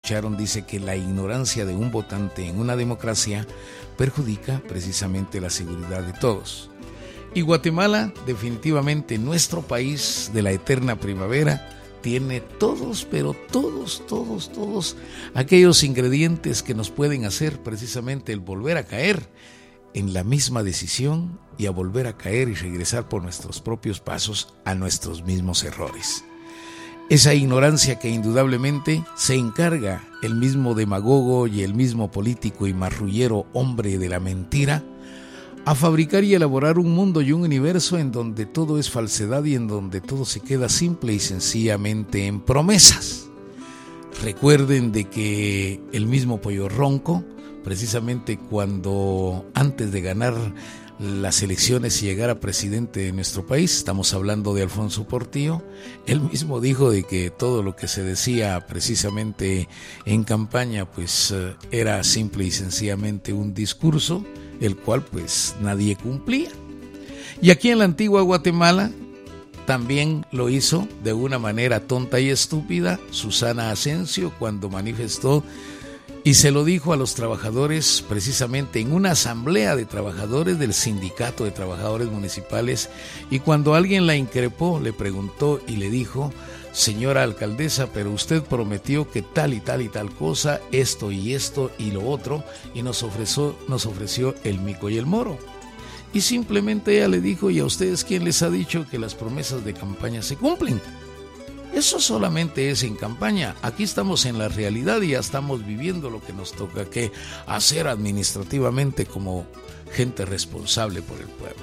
escucharon, dice que la ignorancia de un votante en una democracia perjudica precisamente la seguridad de todos. Y Guatemala, definitivamente nuestro país de la eterna primavera, tiene todos, pero todos aquellos ingredientes que nos pueden hacer precisamente el volver a caer en la misma decisión y a volver a caer y regresar por nuestros propios pasos a nuestros mismos errores. Esa ignorancia que indudablemente se encarga el mismo demagogo y el mismo político y marrullero hombre de la mentira a fabricar y elaborar un mundo y un universo en donde todo es falsedad y en donde todo se queda simple y sencillamente en promesas. Recuerden de que el mismo Pollo Ronco, precisamente cuando antes de ganar las elecciones y llegar a presidente de nuestro país, estamos hablando de Alfonso Portillo, él mismo dijo de que todo lo que se decía precisamente en campaña pues era simple y sencillamente un discurso, el cual pues nadie cumplía. Y aquí en la antigua Guatemala también lo hizo de una manera tonta y estúpida Susana Asensio cuando manifestó y se lo dijo a los trabajadores precisamente en una asamblea de trabajadores del Sindicato de Trabajadores Municipales, y cuando alguien la increpó le preguntó y le dijo: señora alcaldesa, pero usted prometió que tal y tal y tal cosa, esto y lo otro, y nos ofreció el mico y el moro. Y simplemente ella le dijo: ¿y a ustedes quién les ha dicho que las promesas de campaña se cumplen? Eso solamente es en campaña. Aquí estamos en la realidad y ya estamos viviendo lo que nos toca que hacer administrativamente como gente responsable por el pueblo.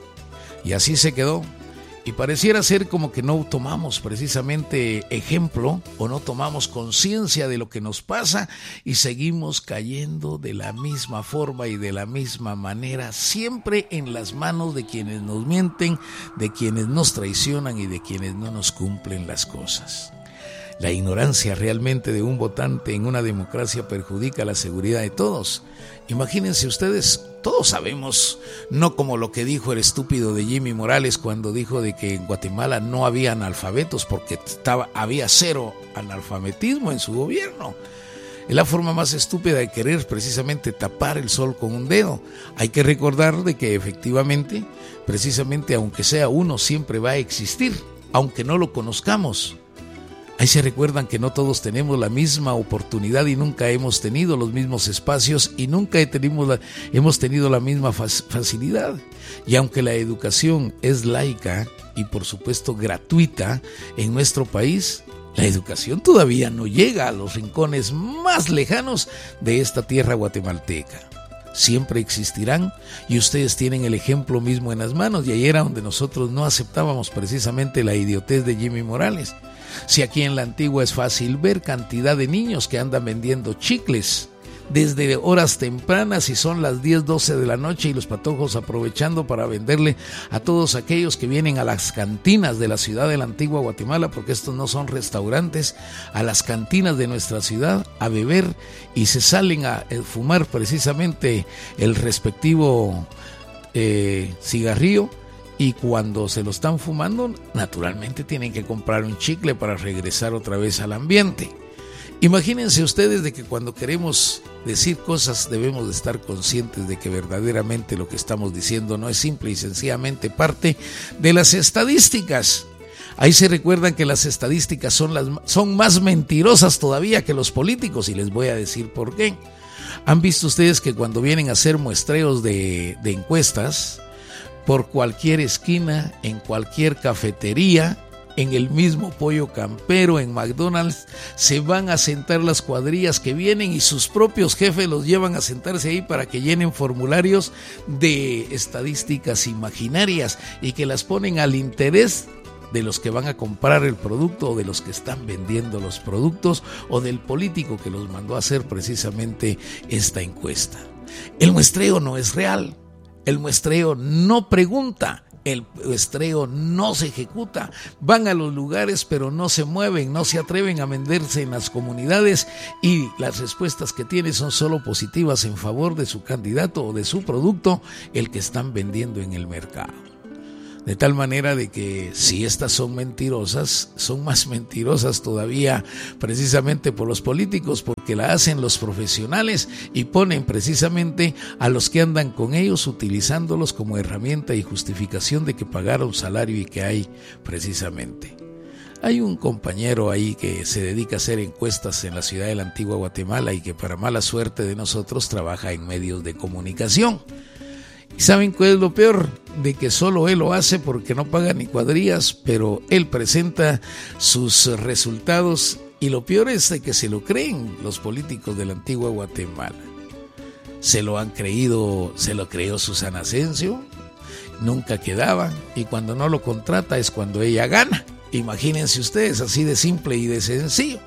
Y así se quedó. Y pareciera ser como que no tomamos precisamente ejemplo o no tomamos conciencia de lo que nos pasa y seguimos cayendo de la misma forma y de la misma manera, siempre en las manos de quienes nos mienten, de quienes nos traicionan y de quienes no nos cumplen las cosas. La ignorancia realmente de un votante en una democracia perjudica la seguridad de todos. Imagínense ustedes, todos sabemos, no como lo que dijo el estúpido de Jimmy Morales cuando dijo de que en Guatemala no había analfabetos porque había cero analfabetismo en su gobierno. Es la forma más estúpida de querer precisamente tapar el sol con un dedo. Hay que recordar de que efectivamente, precisamente aunque sea uno, siempre va a existir, aunque no lo conozcamos. Ahí se recuerdan que no todos tenemos la misma oportunidad y nunca hemos tenido los mismos espacios y nunca hemos tenido la misma facilidad. Y aunque la educación es laica y por supuesto gratuita en nuestro país, la educación todavía no llega a los rincones más lejanos de esta tierra guatemalteca. Siempre existirán y ustedes tienen el ejemplo mismo en las manos, y ahí era donde nosotros no aceptábamos precisamente la idiotez de Jimmy Morales. Si aquí en la antigua es fácil ver cantidad de niños que andan vendiendo chicles desde horas tempranas y son las 10, 12 de la noche y los patojos aprovechando para venderle a todos aquellos que vienen a las cantinas de la ciudad de la antigua Guatemala, porque estos no son restaurantes, a las cantinas de nuestra ciudad a beber y se salen a fumar precisamente el respectivo cigarrillo. Y cuando se lo están fumando, naturalmente tienen que comprar un chicle para regresar otra vez al ambiente. Imagínense ustedes de que cuando queremos decir cosas debemos de estar conscientes de que verdaderamente lo que estamos diciendo no es simple y sencillamente parte de las estadísticas. Ahí se recuerdan que las estadísticas son más mentirosas todavía que los políticos, y les voy a decir por qué. ¿Han visto ustedes que cuando vienen a hacer muestreos de encuestas, por cualquier esquina, en cualquier cafetería, en el mismo Pollo Campero, en McDonald's, se van a sentar las cuadrillas que vienen y sus propios jefes los llevan a sentarse ahí para que llenen formularios de estadísticas imaginarias y que las ponen al interés de los que van a comprar el producto o de los que están vendiendo los productos o del político que los mandó a hacer precisamente esta encuesta. El muestreo no es real. El muestreo no pregunta, el muestreo no se ejecuta. Van a los lugares pero no se mueven, no se atreven a venderse en las comunidades y las respuestas que tienen son solo positivas en favor de su candidato o de su producto, el que están vendiendo en el mercado. De tal manera de que si estas son mentirosas, son más mentirosas todavía precisamente por los políticos, porque la hacen los profesionales y ponen precisamente a los que andan con ellos utilizándolos como herramienta y justificación de que pagaron salario y que hay precisamente. Hay un compañero ahí que se dedica a hacer encuestas en la ciudad de la antigua Guatemala y que para mala suerte de nosotros trabaja en medios de comunicación. ¿Y saben cuál es lo peor? De que solo él lo hace porque no paga ni cuadrillas, pero él presenta sus resultados y lo peor es de que se lo creen los políticos de la antigua Guatemala. Se lo han creído, se lo creyó Susana Asensio, nunca quedaba y cuando no lo contrata es cuando ella gana. Imagínense ustedes, así de simple y de sencillo.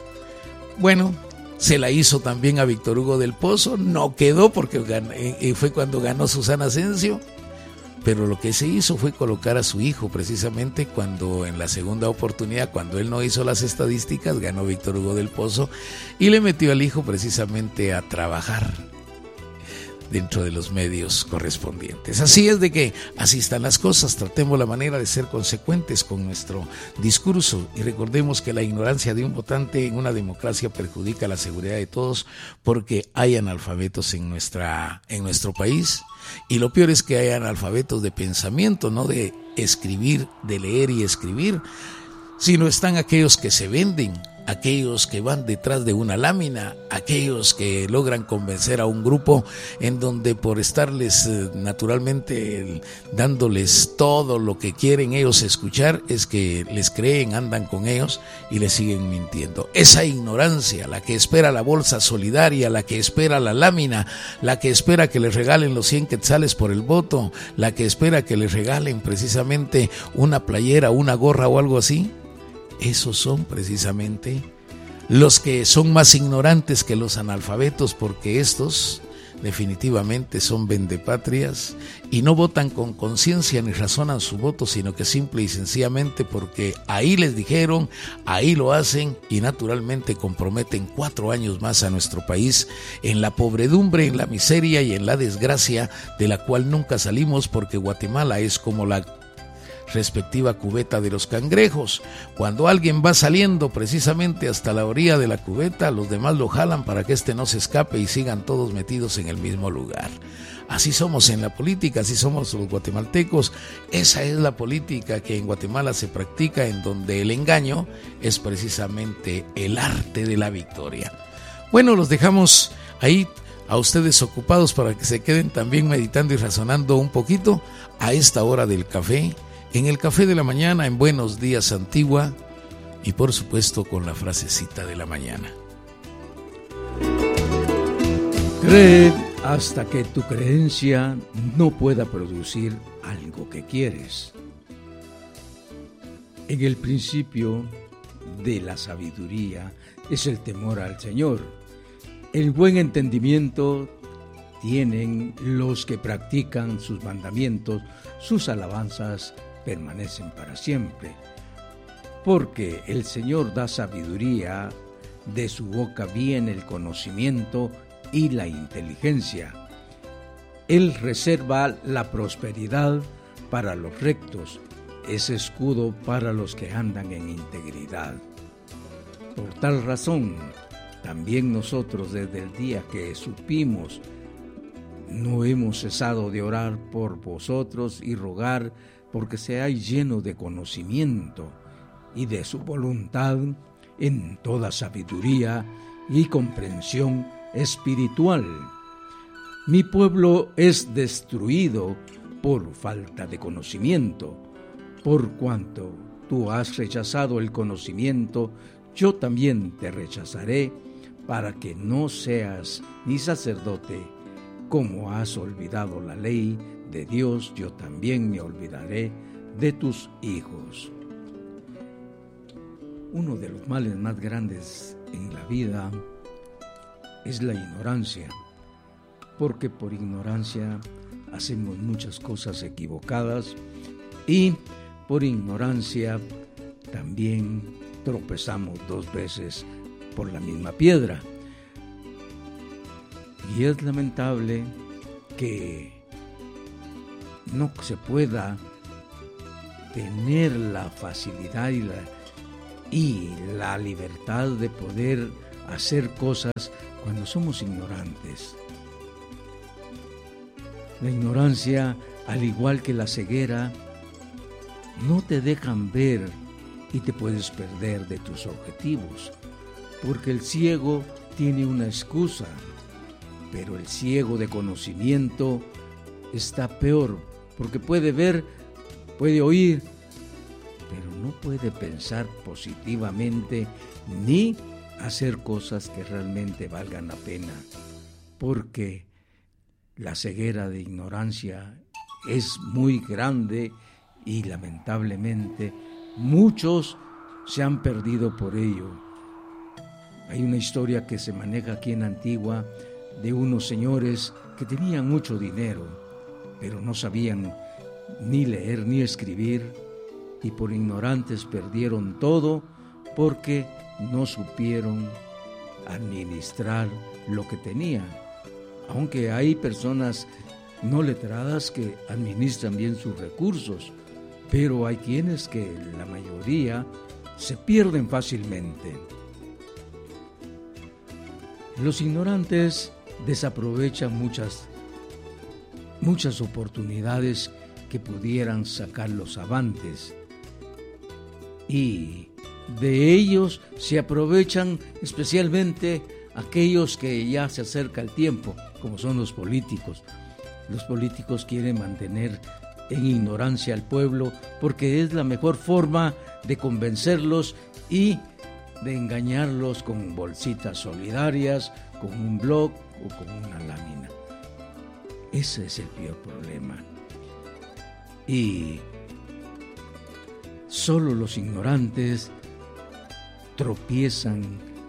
Bueno, se la hizo también a Víctor Hugo del Pozo, no quedó porque fue cuando ganó Susana Asensio, pero lo que se hizo fue colocar a su hijo precisamente cuando en la segunda oportunidad, cuando él no hizo las estadísticas, ganó Víctor Hugo del Pozo y le metió al hijo precisamente a trabajar dentro de los medios correspondientes. Así es de que así están las cosas, tratemos la manera de ser consecuentes con nuestro discurso y recordemos que la ignorancia de un votante en una democracia perjudica la seguridad de todos porque hay analfabetos en nuestro país y lo peor es que hay analfabetos de pensamiento, no de escribir, de leer y escribir, sino están aquellos que se venden, aquellos que van detrás de una lámina, aquellos que logran convencer a un grupo en donde por estarles naturalmente dándoles todo lo que quieren ellos escuchar, es que les creen, andan con ellos y les siguen mintiendo. Esa ignorancia, la que espera la bolsa solidaria, la que espera la lámina, la que espera que les regalen los 100 quetzales por el voto, la que espera que les regalen precisamente una playera, una gorra o algo así, esos son precisamente los que son más ignorantes que los analfabetos, porque estos definitivamente son vendepatrias y no votan con conciencia ni razonan su voto, sino que simple y sencillamente porque ahí les dijeron, ahí lo hacen y naturalmente comprometen 4 años más a nuestro país en la pobredumbre, en la miseria y en la desgracia de la cual nunca salimos, porque Guatemala es como la respectiva cubeta de los cangrejos. Cuando alguien va saliendo precisamente hasta la orilla de la cubeta, los demás lo jalan para que éste no se escape y sigan todos metidos en el mismo lugar. Así somos en la política, así somos los guatemaltecos. Esa es la política que en Guatemala se practica, en donde el engaño es precisamente el arte de la victoria. Bueno, los dejamos ahí a ustedes ocupados para que se queden también meditando y razonando un poquito a esta hora del café, en el café de la mañana, en Buenos Días Antigua y por supuesto con la frasecita de la mañana. Cree hasta que tu creencia no pueda producir algo que quieres. En el principio de la sabiduría es el temor al Señor. El buen entendimiento tienen los que practican sus mandamientos, sus alabanzas permanecen para siempre, porque el Señor da sabiduría, de su boca viene el conocimiento y la inteligencia. Él reserva la prosperidad para los rectos, es escudo para los que andan en integridad. Por tal razón, también nosotros desde el día que supimos, no hemos cesado de orar por vosotros y rogar porque seáis llenos de conocimiento y de su voluntad en toda sabiduría y comprensión espiritual. Mi pueblo es destruido por falta de conocimiento. Por cuanto tú has rechazado el conocimiento, yo también te rechazaré, para que no seas ni sacerdote. Como has olvidado la ley de Dios, yo también me olvidaré de tus hijos. Uno de los males más grandes en la vida es la ignorancia, porque por ignorancia hacemos muchas cosas equivocadas y por ignorancia también tropezamos 2 veces por la misma piedra. Y es lamentable que no se pueda tener la facilidad y la libertad de poder hacer cosas cuando somos ignorantes. La ignorancia, al igual que la ceguera, no te dejan ver y te puedes perder de tus objetivos, porque el ciego tiene una excusa, pero el ciego de conocimiento está peor, porque puede ver, puede oír, pero no puede pensar positivamente ni hacer cosas que realmente valgan la pena, porque la ceguera de ignorancia es muy grande y lamentablemente muchos se han perdido por ello. Hay una historia que se maneja aquí en Antigua de unos señores que tenían mucho dinero, pero no sabían ni leer ni escribir, y por ignorantes perdieron todo porque no supieron administrar lo que tenían. Aunque hay personas no letradas que administran bien sus recursos, pero hay quienes que la mayoría se pierden fácilmente. Los ignorantes desaprovechan muchas oportunidades que pudieran sacarlos avantes, y de ellos se aprovechan especialmente aquellos que ya se acerca el tiempo, como son los políticos. Los políticos quieren mantener en ignorancia al pueblo porque es la mejor forma de convencerlos y de engañarlos con bolsitas solidarias, con un blog o con una lámina. Ese es el peor problema. Y solo los ignorantes tropiezan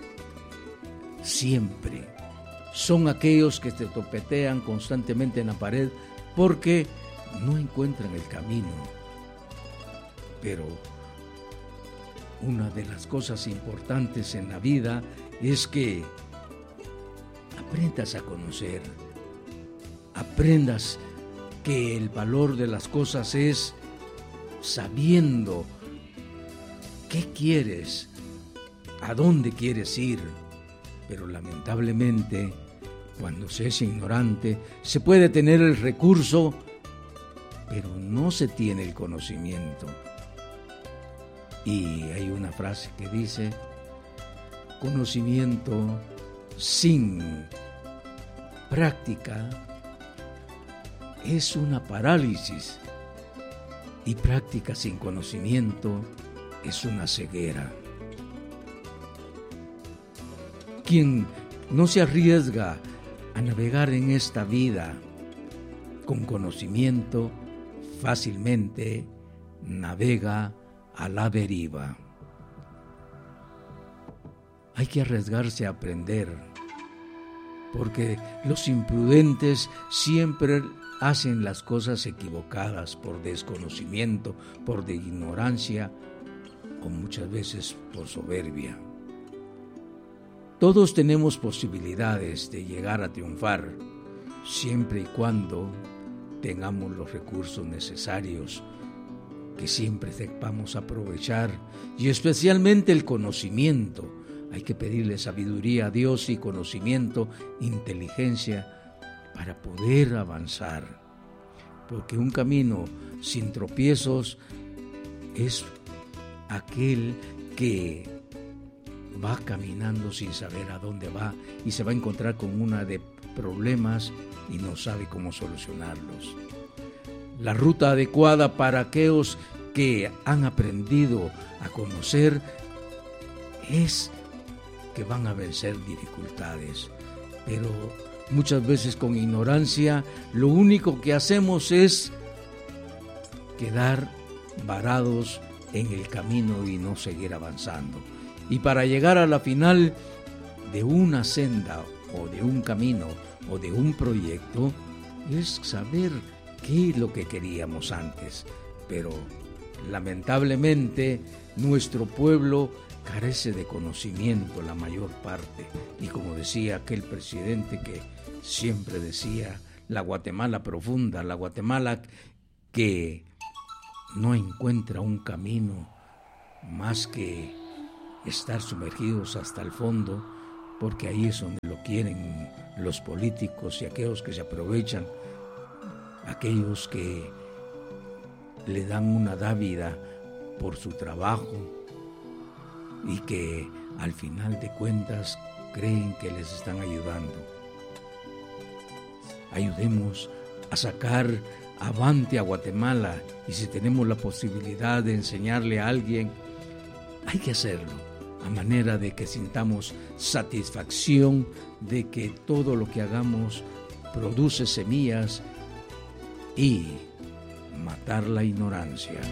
siempre. Son aquellos que te topetean constantemente en la pared porque no encuentran el camino. Pero una de las cosas importantes en la vida es que aprendas a conocer, aprendas que el valor de las cosas es sabiendo qué quieres, a dónde quieres ir. Pero lamentablemente, cuando se es ignorante, se puede tener el recurso, pero no se tiene el conocimiento. Y hay una frase que dice: conocimiento sin práctica es una parálisis, y práctica sin conocimiento es una ceguera. Quien no se arriesga a navegar en esta vida con conocimiento, fácilmente navega a la deriva. Hay que arriesgarse a aprender, porque los imprudentes siempre hacen las cosas equivocadas por desconocimiento, por ignorancia o muchas veces por soberbia. Todos tenemos posibilidades de llegar a triunfar, siempre y cuando tengamos los recursos necesarios, que siempre sepamos aprovechar, y especialmente el conocimiento. Hay que pedirle sabiduría a Dios y conocimiento, inteligencia, para poder avanzar. Porque un camino sin tropiezos es aquel que va caminando sin saber a dónde va y se va a encontrar con una de problemas y no sabe cómo solucionarlos. La ruta adecuada para aquellos que han aprendido a conocer es que van a vencer dificultades, pero muchas veces con ignorancia lo único que hacemos es quedar varados en el camino y no seguir avanzando. Y para llegar a la final de una senda o de un camino o de un proyecto es saber qué es lo que queríamos antes. Pero lamentablemente nuestro pueblo carece de conocimiento la mayor parte. Y como decía aquel presidente que siempre decía, la Guatemala profunda, la Guatemala que no encuentra un camino más que estar sumergidos hasta el fondo, porque ahí es donde lo quieren los políticos y aquellos que se aprovechan, aquellos que le dan una dávida por su trabajo y que al final de cuentas creen que les están ayudando. Ayudemos a sacar avante a Guatemala, y si tenemos la posibilidad de enseñarle a alguien, hay que hacerlo, a manera de que sintamos satisfacción de que todo lo que hagamos produce semillas y matar la ignorancia.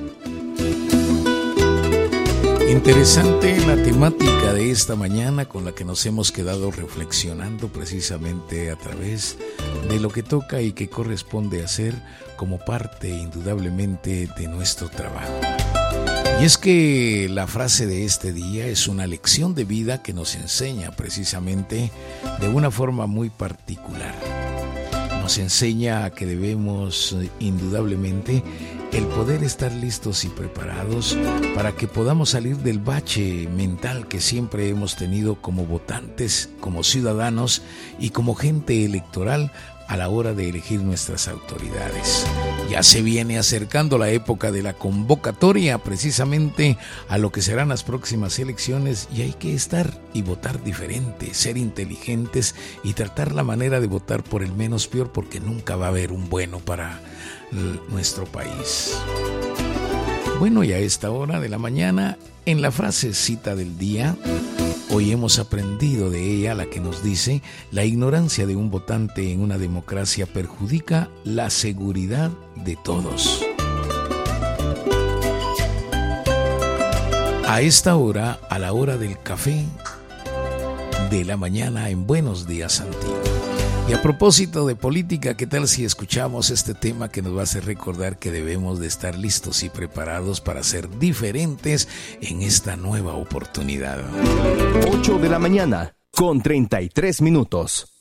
Interesante la temática de esta mañana con la que nos hemos quedado reflexionando precisamente a través de lo que toca y que corresponde hacer como parte indudablemente de nuestro trabajo. Y es que la frase de este día es una lección de vida que nos enseña precisamente de una forma muy particular. Nos enseña que debemos indudablemente el poder estar listos y preparados para que podamos salir del bache mental que siempre hemos tenido como votantes, como ciudadanos y como gente electoral a la hora de elegir nuestras autoridades. Ya se viene acercando la época de la convocatoria precisamente a lo que serán las próximas elecciones, y hay que estar y votar diferente, ser inteligentes y tratar la manera de votar por el menos peor, porque nunca va a haber un bueno para nuestro país. Bueno, y a esta hora de la mañana, en la frasecita del día, hoy hemos aprendido de ella la que nos dice: la ignorancia de un votante en una democracia perjudica la seguridad de todos. A esta hora, a la hora del café de la mañana en Buenos Días Antiguo. Y a propósito de política, ¿qué tal si escuchamos este tema que nos va a hacer recordar que debemos de estar listos y preparados para ser diferentes en esta nueva oportunidad? 8 de la mañana, con 33 minutos.